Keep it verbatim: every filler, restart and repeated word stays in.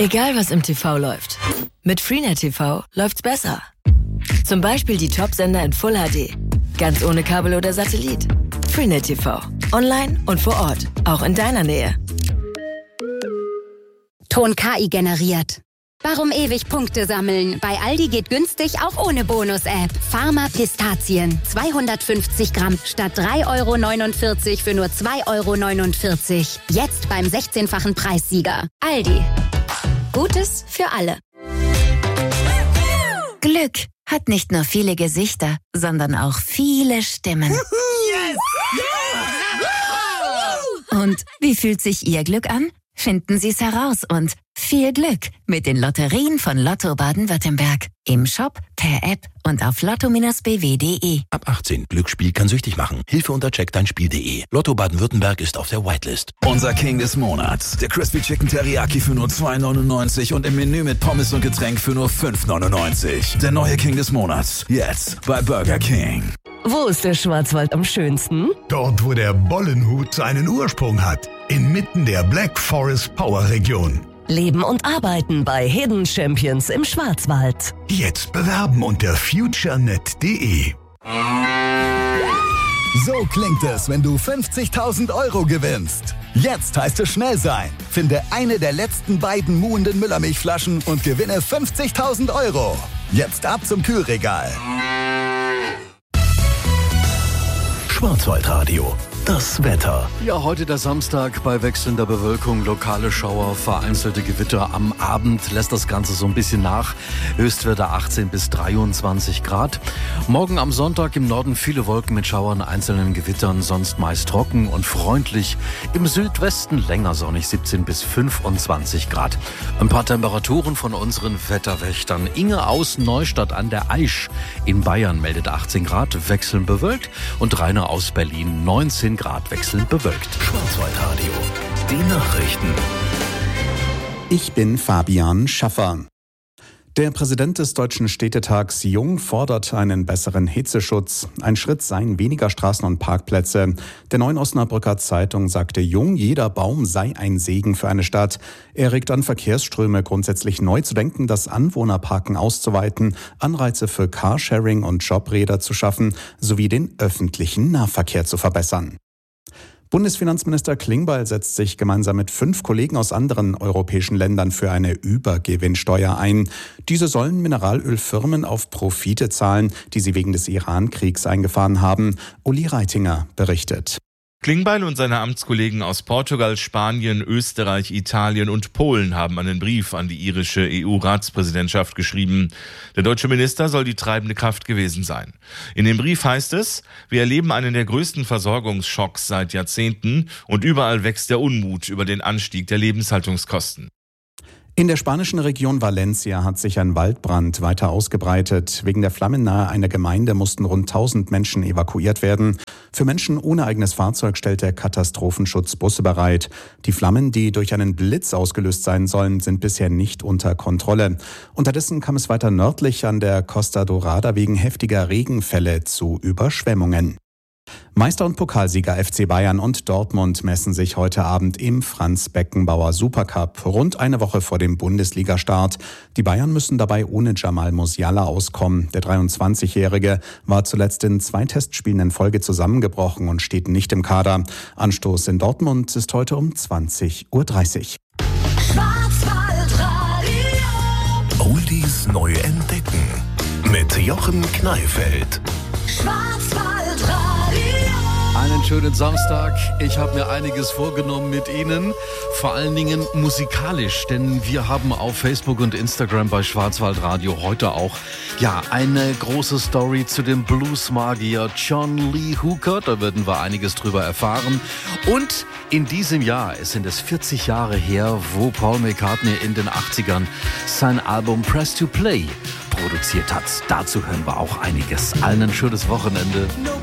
Egal was im T V läuft, mit Freenet T V läuft's besser. Zum Beispiel die Top-Sender in Full H D. Ganz ohne Kabel oder Satellit. Freenet T V. Online und vor Ort. Auch in deiner Nähe. Ton K I generiert. Warum ewig Punkte sammeln? Bei Aldi geht günstig auch ohne Bonus-App. Pharma Pistazien. zweihundertfünfzig Gramm statt drei Euro neunundvierzig für nur zwei Euro neunundvierzig. Jetzt beim sechzehnfachen Preissieger. Aldi. Gutes für alle. Glück hat nicht nur viele Gesichter, sondern auch viele Stimmen. Yes! Und wie fühlt sich Ihr Glück an? Finden Sie es heraus und viel Glück mit den Lotterien von Lotto Baden-Württemberg. Im Shop, per App und auf lotto b w punkt de. Ab achtzehn. Glücksspiel kann süchtig machen. Hilfe unter check dein Spiel punkt de. Lotto Baden-Württemberg ist auf der Whitelist. Unser King des Monats. Der Crispy Chicken Teriyaki für nur zwei neunundneunzig und im Menü mit Pommes und Getränk für nur fünf neunundneunzig. Der neue King des Monats. Jetzt bei Burger King. Wo ist der Schwarzwald am schönsten? Dort, wo der Bollenhut seinen Ursprung hat. Inmitten der Black Forest Power Region. Leben und arbeiten bei Hidden Champions im Schwarzwald. Jetzt bewerben unter futurenet punkt de. So klingt es, wenn du fünfzigtausend Euro gewinnst. Jetzt heißt es schnell sein. Finde eine der letzten beiden muhenden Müllermilchflaschen und gewinne fünfzigtausend Euro. Jetzt ab zum Kühlregal. Schwarzwaldradio. Das Wetter. Ja, heute der Samstag bei wechselnder Bewölkung, lokale Schauer, vereinzelte Gewitter. Am Abend lässt das Ganze so ein bisschen nach. Höchstwerte achtzehn bis dreiundzwanzig Grad. Morgen am Sonntag im Norden viele Wolken mit Schauern, einzelnen Gewittern, sonst meist trocken und freundlich. Im Südwesten länger sonnig, siebzehn bis fünfundzwanzig Grad. Ein paar Temperaturen von unseren Wetterwächtern. Inge aus Neustadt an der Aisch in Bayern meldet achtzehn Grad, wechselnd bewölkt. Und Rainer aus Berlin neunzehn Grad, wechselnd bewölkt. Schwarzwaldradio. Die Nachrichten. Ich bin Fabian Schaffer. Der Präsident des Deutschen Städtetags Jung fordert einen besseren Hitzeschutz. Ein Schritt seien weniger Straßen und Parkplätze. Der Neuen Osnabrücker Zeitung sagte Jung, jeder Baum sei ein Segen für eine Stadt. Er regt an, Verkehrsströme grundsätzlich neu zu denken, das Anwohnerparken auszuweiten, Anreize für Carsharing und Jobräder zu schaffen, sowie den öffentlichen Nahverkehr zu verbessern. Bundesfinanzminister Klingbeil setzt sich gemeinsam mit fünf Kollegen aus anderen europäischen Ländern für eine Übergewinnsteuer ein. Diese sollen Mineralölfirmen auf Profite zahlen, die sie wegen des Iran-Kriegs eingefahren haben. Uli Reitinger berichtet. Klingbeil und seine Amtskollegen aus Portugal, Spanien, Österreich, Italien und Polen haben einen Brief an die irische E U-Ratspräsidentschaft geschrieben. Der deutsche Minister soll die treibende Kraft gewesen sein. In dem Brief heißt es, wir erleben einen der größten Versorgungsschocks seit Jahrzehnten und überall wächst der Unmut über den Anstieg der Lebenshaltungskosten. In der spanischen Region Valencia hat sich ein Waldbrand weiter ausgebreitet. Wegen der Flammen nahe einer Gemeinde mussten rund tausend Menschen evakuiert werden. Für Menschen ohne eigenes Fahrzeug stellt der Katastrophenschutz Busse bereit. Die Flammen, die durch einen Blitz ausgelöst sein sollen, sind bisher nicht unter Kontrolle. Unterdessen kam es weiter nördlich an der Costa Dorada wegen heftiger Regenfälle zu Überschwemmungen. Meister und Pokalsieger F C Bayern und Dortmund messen sich heute Abend im Franz-Beckenbauer Supercup, rund eine Woche vor dem Bundesligastart. Die Bayern müssen dabei ohne Jamal Musiala auskommen. Der dreiundzwanzigjährige war zuletzt in zwei Testspielen in Folge zusammengebrochen und steht nicht im Kader. Anstoß in Dortmund ist heute um zwanzig Uhr dreißig. Oldies neu entdecken mit Jochen Kneifeld. Einen schönen Samstag. Ich habe mir einiges vorgenommen mit Ihnen, vor allen Dingen musikalisch, denn wir haben auf Facebook und Instagram bei Schwarzwaldradio heute auch ja eine große Story zu dem Bluesmagier John Lee Hooker. Da werden wir einiges drüber erfahren. Und in diesem Jahr, es sind es vierzig Jahre her, wo Paul McCartney in den achtzigern sein Album Press to Play produziert hat. Dazu hören wir auch einiges. Allen ein schönes Wochenende.